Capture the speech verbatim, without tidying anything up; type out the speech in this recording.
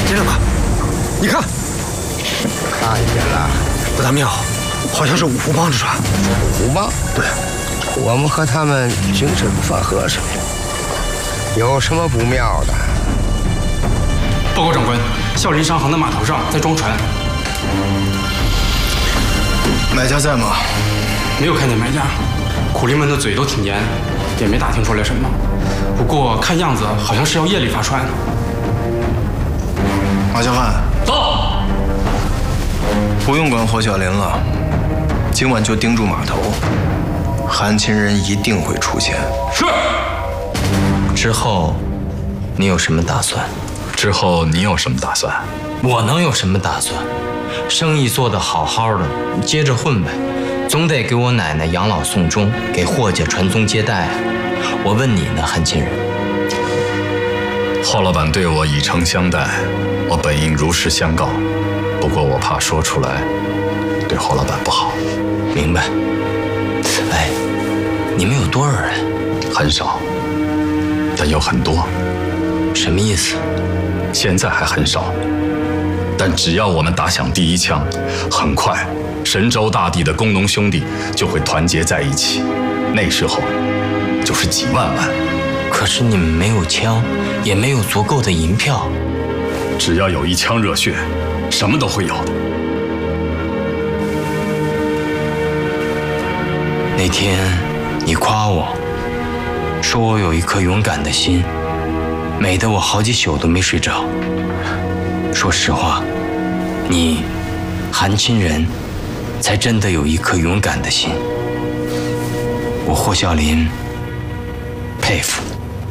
真的吗？你看， 看见了， 不大妙，好像是五湖帮之船。 五湖帮？ 对， 我们和他们精神不犯和尚，有什么不妙的？ 报告长官，孝林商行的码头上在装船。 买家在吗？ 没有看见买家，苦力们的嘴都挺严，也没打听出来什么。不过看样子好像是要夜里发船。 马小汉， 到。 不用管霍小林了，今晚就盯住码头，韩秦人一定会出现。 是。 之后，你有什么打算？ 之后你有什么打算？ 我能有什么打算？生意做得好好的，接着混呗，总得给我奶奶养老送终，给霍家传宗接代啊！我问你呢，韩亲人。 霍老板对我以诚相待，我本应如实相告，不过我怕说出来对霍老板不好。 明白。哎，你们有多少人？ 很少，但有很多。 什么意思？ 现在还很少，但只要我们打响第一枪，很快神州大地的工农兄弟就会团结在一起，那时候就是几万万。 可是你们没有枪，也没有足够的银票。 只要有一腔热血，什么都会有的。 那天你夸我，说我有一颗勇敢的心，美得我好几宿都没睡着。说实话，你，韩亲人，才真的有一颗勇敢的心。我霍孝林佩服。